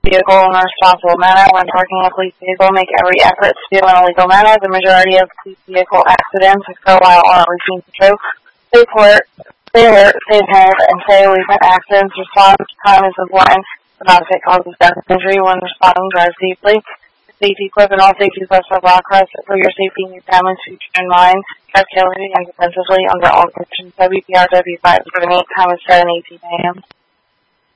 vehicle in a responsible manner. When parking a police vehicle, make every effort to do it in a legal manner. The majority of police vehicle accidents occur while on a routine patrol. Stay alert, stay ahead, and stay away from accidents. Response time is important. Do not if it causes death or injury when responding. Drive safely. Safety equipment, all safety vests are black cross. For your safety and your family's future in mind, drive carefully and defensively under all conditions. WPRW 578, time is 7:18 a.m.